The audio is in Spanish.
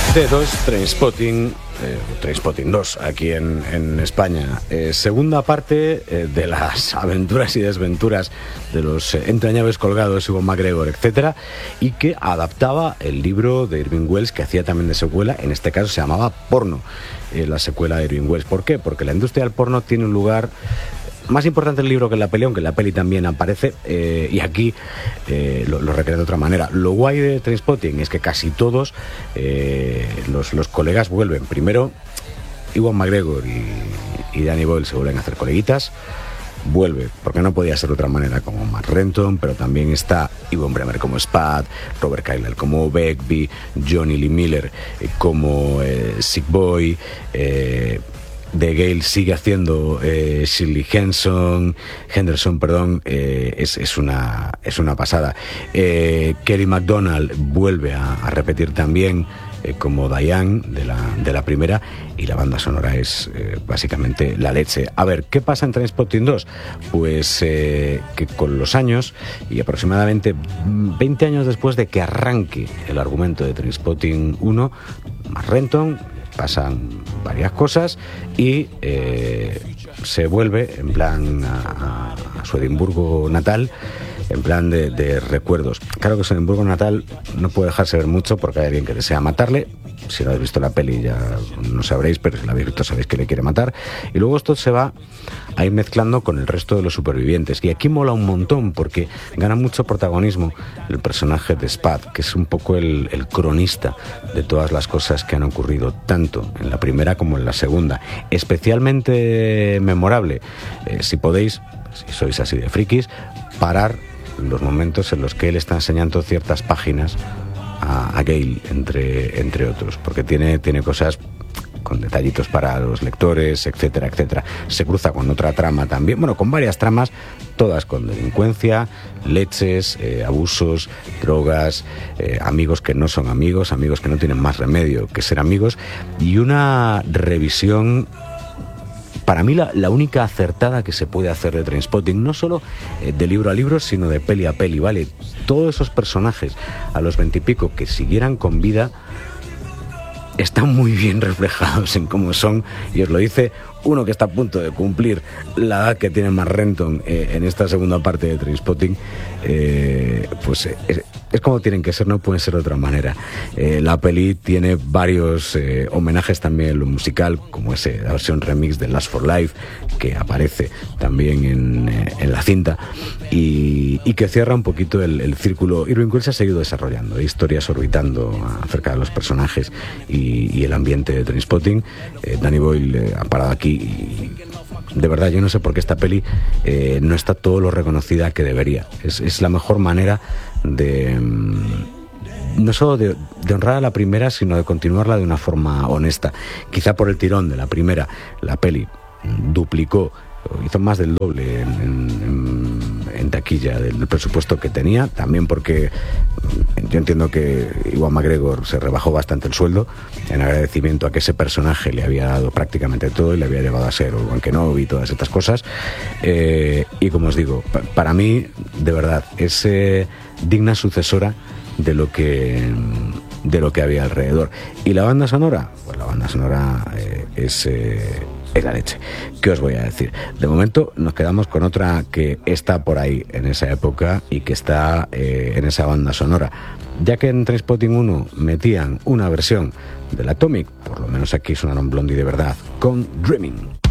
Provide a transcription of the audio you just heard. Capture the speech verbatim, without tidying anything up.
T dos, Trainspotting, eh, Trainspotting dos, aquí en, en España. Eh, segunda parte eh, de las aventuras y desventuras de los eh, entrañables colgados, Ewan McGregor, etcétera, y que adaptaba el libro de Irving Welsh, que hacía también de secuela. En este caso se llamaba Porno, eh, la secuela de Irving Welsh. ¿Por qué? Porque la industria del porno tiene un lugar más importante en el libro que en la peli, aunque en la peli también aparece, eh, y aquí eh, lo, lo recrea de otra manera. Lo guay de Trainspotting es que casi todos eh, los, los colegas vuelven. Primero, Ewan McGregor y, y Danny Boyle se vuelven a hacer coleguitas. Vuelve, porque no podía ser de otra manera, como Mark Renton, pero también está Ewan Bremer como Spad, Robert Kyle como Begbie, Johnny Lee Miller eh, como eh, Sick Boy, eh, De Gale sigue haciendo eh, Shirley Henson, Henderson, perdón, eh, es, es, una, es una pasada. Eh, Kelly MacDonald vuelve a, a repetir también eh, como Diane de la, de la primera, y la banda sonora es eh, básicamente la leche. A ver, ¿qué pasa en Trainspotting dos? Pues eh, que con los años, y aproximadamente veinte años después de que arranque el argumento de Trainspotting uno, Mark Renton, pasan varias cosas y eh, se vuelve en plan a, a su Edimburgo natal, en plan de, de recuerdos. Claro que su Edimburgo natal no puede dejarse ver mucho porque hay alguien que desea matarle. Si no habéis visto la peli ya no sabréis, pero si la habéis visto sabéis que le quiere matar. Y luego esto se va a ir mezclando con el resto de los supervivientes. Y aquí mola un montón porque gana mucho protagonismo el personaje de Spad, que es un poco el, el cronista de todas las cosas que han ocurrido, tanto en la primera como en la segunda. Especialmente memorable, eh, si podéis, si sois así de frikis, parar los momentos en los que él está enseñando ciertas páginas a, a Gale, entre, entre otros, porque tiene, tiene cosas con detallitos para los lectores, etcétera, etcétera. Se cruza con otra trama también, bueno, con varias tramas, todas con delincuencia, leches, eh, abusos, drogas, eh, amigos que no son amigos, amigos que no tienen más remedio que ser amigos, y una revisión, para mí la, la única acertada que se puede hacer de Trainspotting, no solo eh, de libro a libro, sino de peli a peli, ¿vale? Todos esos personajes a los veintipico que siguieran con vida están muy bien reflejados en cómo son, y os lo dice uno que está a punto de cumplir la edad que tiene Mark Renton eh, en esta segunda parte de Trainspotting. Eh, pues eh, es, es como tienen que ser, no pueden ser de otra manera. Eh, la peli tiene varios eh, homenajes también en lo musical, como ese, la versión remix de Last for Life, que aparece también en, eh, en la cinta, y, y que cierra un poquito el, el círculo. Irving Welsh ha seguido desarrollando ¿eh? historias orbitando acerca de los personajes y, y el ambiente de Trainspotting. eh, Danny Boyle eh, ha parado aquí, y de verdad yo no sé por qué esta peli eh, no está todo lo reconocida que debería. Es, es la mejor manera de no solo de, de honrar a la primera, sino de continuarla de una forma honesta. Quizá por el tirón de la primera la peli duplicó, hizo más del doble en, en, en taquilla del presupuesto que tenía, también porque yo entiendo que Ewan McGregor se rebajó bastante el sueldo en agradecimiento a que ese personaje le había dado prácticamente todo y le había llevado a ser Obi-Wan Kenobi y todas estas cosas. Eh, y como os digo, pa- para mí, de verdad, es eh, digna sucesora de lo que de lo que había alrededor. ¿Y la banda sonora? Pues la banda sonora eh, es... Eh, es la leche. ¿Qué os voy a decir? De momento nos quedamos con otra que está por ahí en esa época y que está eh, en esa banda sonora. Ya que en Trainspotting uno metían una versión del Atomic, por lo menos aquí sonaron Blondie de verdad, con Dreaming.